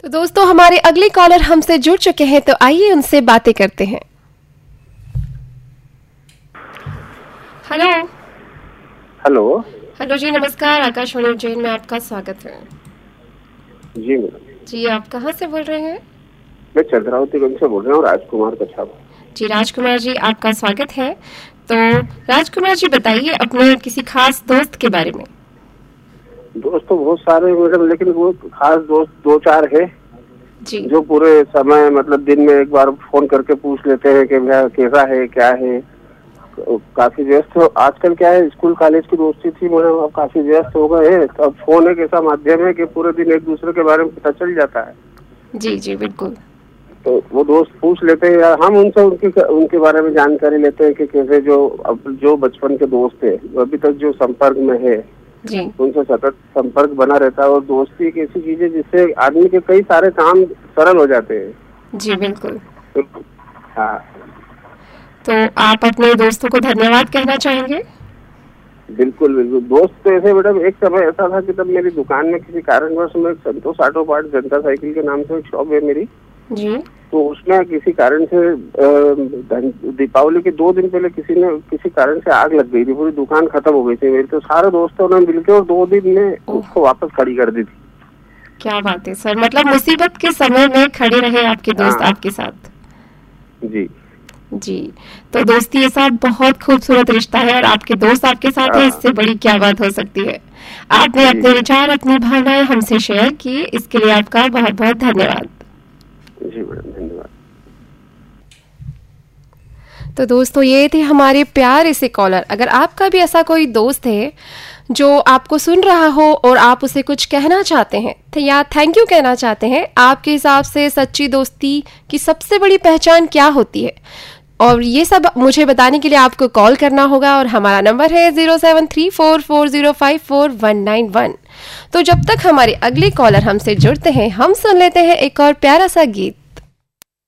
तो दोस्तों हमारे अगले कॉलर हमसे जुड़ चुके हैं, तो आइए उनसे बातें करते हैं। हेलो। हेलो। हेलो जी, नमस्कार। आकाशवाणी उज्जैन में आपका स्वागत है। जी मैडम। जी, आप कहाँ से बोल रहे हैं? मैं चंद्रावतीगंज से बोल रहा हूँ, राजकुमार कछाप। जी राजकुमार जी, आपका स्वागत है। तो राजकुमार जी बताइए अपने किसी खास दोस्त के बारे में। दोस्त तो बहुत सारे मैडम, लेकिन वो खास दोस्त दो चार है जी। जो पूरे समय मतलब दिन में एक बार फोन करके पूछ लेते हैं कि भैया कैसा है, क्या है। काफी व्यस्त हो आजकल। क्या है, स्कूल कॉलेज की दोस्ती थी मैडम, अब काफी व्यस्त हो गए हैं। तो अब फोन एक ऐसा माध्यम है कि पूरे दिन एक दूसरे के बारे में पता चल जाता है। जी जी बिल्कुल। तो वो दोस्त पूछ लेते हैं यार, हम उनसे उनके बारे में जानकारी लेते हैं कि कैसे जो बचपन के दोस्त है अभी तक जो संपर्क में है जी। उनसे सतत संपर्क बना रहता है। और दोस्ती एक ऐसी चीज है जिससे आदमी के कई सारे काम सरल हो जाते हैं। जी बिल्कुल। हाँ। तो आप अपने दोस्तों को धन्यवाद कहना चाहेंगे? बिल्कुल बिल्कुल। दोस्त तो ऐसे मैडम, एक समय ऐसा था कि तब मेरी दुकान में किसी कारणवश में संतोष ऑटो पार्ट जनता साइकिल के नाम से एक शॉप है मेरी जी। तो उसमें किसी कारण से दीपावली के 2 दिन पहले किसी कारण से आग लग गई थी। पूरी दुकान खत्म हो गई थी मेरी। तो सारे दोस्तों ने मिलकर और 2 दिन में उसको वापस खड़ी कर दी थी। क्या बात है सर, मतलब मुसीबत के समय में खड़े रहे आपके दोस्त आपके साथ। जी जी। तो दोस्ती के साथ बहुत खूबसूरत रिश्ता है और आपके दोस्त आपके साथ है, इससे बड़ी क्या बात हो सकती है। आपने अपने विचार, अपनी भावनाएं हमसे शेयर की, इसके लिए आपका बहुत बहुत धन्यवाद। जी मैडम, धन्यवाद। तो दोस्तों ये थे हमारे प्यारे से कॉलर। अगर आपका भी ऐसा कोई दोस्त है जो आपको सुन रहा हो और आप उसे कुछ कहना चाहते हैं तो या थैंक यू कहना चाहते हैं, आपके हिसाब से सच्ची दोस्ती की सबसे बड़ी पहचान क्या होती है, और ये सब मुझे बताने के लिए आपको कॉल करना होगा। और हमारा नंबर है 07344054191। तो जब तक हमारे अगले कॉलर हमसे जुड़ते हैं, हम सुन लेते हैं एक और प्यारा सा गीत।